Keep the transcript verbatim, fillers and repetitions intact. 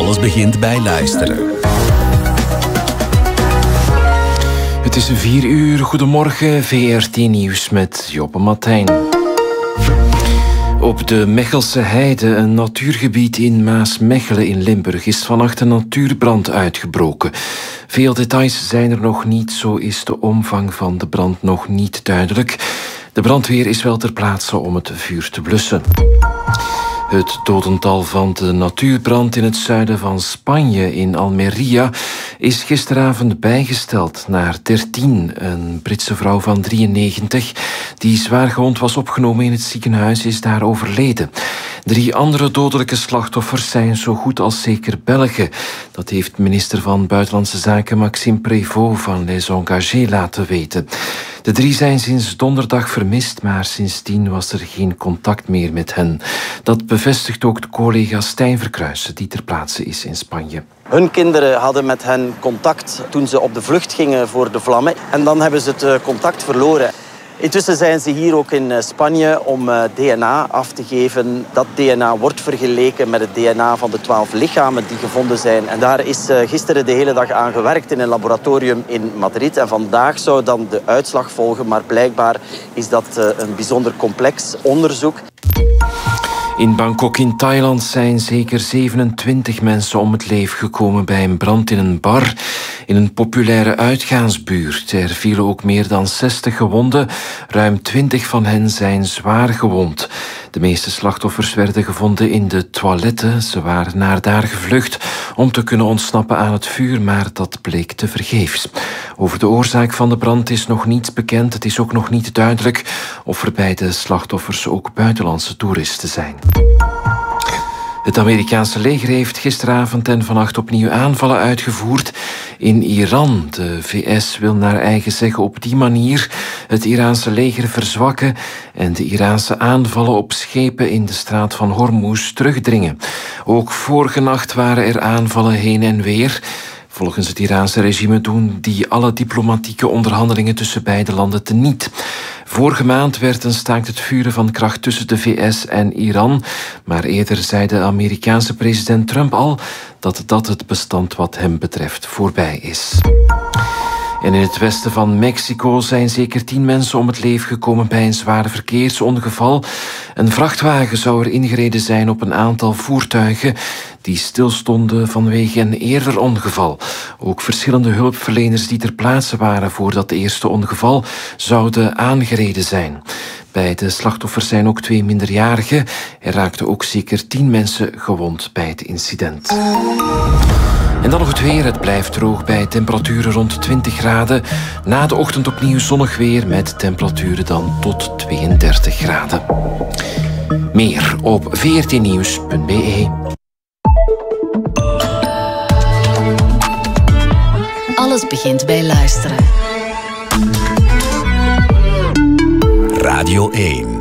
Alles begint bij luisteren. Het is vier uur. Goedemorgen, V R T Nieuws met Joppe Matijn. Op de Mechelse Heide, een natuurgebied in Maasmechelen in Limburg, is vannacht een natuurbrand uitgebroken. Veel details zijn er nog niet, zo is de omvang van de brand nog niet duidelijk. De brandweer is wel ter plaatse om het vuur te blussen. Het dodental van de natuurbrand in het zuiden van Spanje, in Almería, is gisteravond bijgesteld naar dertien. Een Britse vrouw van drieënnegentig, die zwaar gewond was opgenomen in het ziekenhuis, is daar overleden. Drie andere dodelijke slachtoffers zijn zo goed als zeker Belgen. Dat heeft minister van Buitenlandse Zaken Maxime Prévost van Les Engagés laten weten. De drie zijn sinds donderdag vermist, maar sindsdien was er geen contact meer met hen. Dat bevestigt ook de collega Stijn Verkruijsen, die ter plaatse is in Spanje. Hun kinderen hadden met hen contact toen ze op de vlucht gingen voor de vlammen. En dan hebben ze het contact verloren. Intussen zijn ze hier ook in Spanje om D N A af te geven. Dat D N A wordt vergeleken met het D N A van de twaalf lichamen die gevonden zijn. En daar is gisteren de hele dag aan gewerkt in een laboratorium in Madrid. En vandaag zou dan de uitslag volgen, maar blijkbaar is dat een bijzonder complex onderzoek. In Bangkok in Thailand zijn zeker zevenentwintig mensen om het leven gekomen bij een brand in een bar in een populaire uitgaansbuurt. Er vielen ook meer dan zestig gewonden. Ruim twintig van hen zijn zwaar gewond. De meeste slachtoffers werden gevonden in de toiletten. Ze waren naar daar gevlucht om te kunnen ontsnappen aan het vuur, maar dat bleek tevergeefs. Over de oorzaak van de brand is nog niets bekend. Het is ook nog niet duidelijk of er bij de slachtoffers ook buitenlandse toeristen zijn. Het Amerikaanse leger heeft gisteravond en vannacht opnieuw aanvallen uitgevoerd in Iran. De V S wil naar eigen zeggen op die manier het Iraanse leger verzwakken en de Iraanse aanvallen op schepen in de straat van Hormuz terugdringen. Ook vorige nacht waren er aanvallen heen en weer. Volgens het Iraanse regime doen die alle diplomatieke onderhandelingen tussen beide landen teniet. Vorige maand werd een staakt het vuren van kracht tussen de V S en Iran, maar eerder zei de Amerikaanse president Trump al dat dat het bestand wat hem betreft voorbij is. En in het westen van Mexico zijn zeker tien mensen om het leven gekomen bij een zware verkeersongeval. Een vrachtwagen zou er ingereden zijn op een aantal voertuigen die stilstonden vanwege een eerder ongeval. Ook verschillende hulpverleners die ter plaatse waren voor dat eerste ongeval zouden aangereden zijn. Bij de slachtoffers zijn ook twee minderjarigen. Er raakten ook zeker tien mensen gewond bij het incident. En dan nog het weer. Het blijft droog bij temperaturen rond twintig graden. Na de ochtend opnieuw zonnig weer met temperaturen dan tot tweeëndertig graden. Meer op v r t nieuws punt b e. Alles begint bij luisteren. Radio één.